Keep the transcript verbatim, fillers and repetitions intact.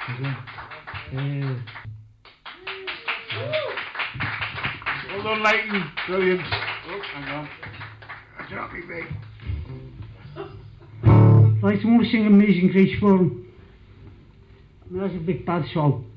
Yeah. Well done, Leighton. Brilliant. Oh, hang on. That's not me, mate. Right, I'm going to sing Amazing Grace for him. That's a big bad song.